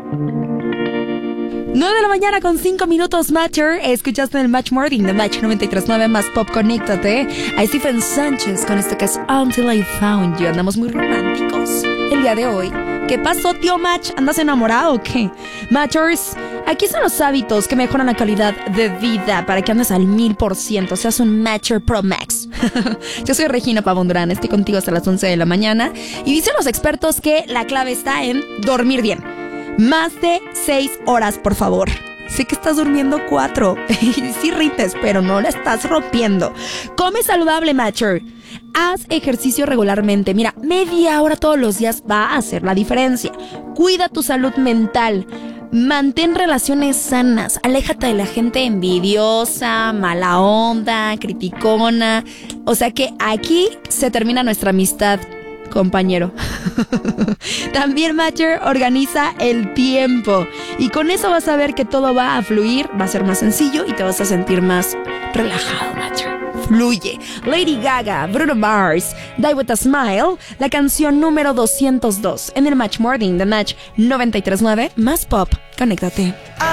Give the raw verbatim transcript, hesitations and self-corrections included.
nueve de la mañana con cinco minutos, Matcher. Escuchaste en el Match Morning de Match noventa y tres punto nueve más Pop. Conéctate a Stephen Sánchez con esto que es Until I Found You. Andamos muy románticos el día de hoy. ¿Qué pasó, tío Match? ¿Andas enamorado o qué? Matchers, aquí son los hábitos que mejoran la calidad de vida para que andes al mil por ciento. Seas un Matcher Pro Max. Yo soy Regina Pavón Durán, estoy contigo hasta las once de la mañana. Y dicen los expertos que la clave está en dormir bien. Más de seis horas, por favor. Sé que estás durmiendo cuatro. Y sí rindes, pero no la estás rompiendo. Come saludable, Matcher. Haz ejercicio regularmente. Mira, media hora todos los días va a hacer la diferencia. Cuida tu salud mental. Mantén relaciones sanas. Aléjate de la gente envidiosa, mala onda, criticona. O sea que aquí se termina nuestra amistad, compañero. También, Matcher, organiza el tiempo. Y con eso vas a ver que todo va a fluir, va a ser más sencillo y te vas a sentir más relajado, Matcher. Fluye. Lady Gaga, Bruno Mars, Die With A Smile, la canción número doscientos dos en el Match Morning de Match noventa y tres punto nueve más Pop. Conéctate.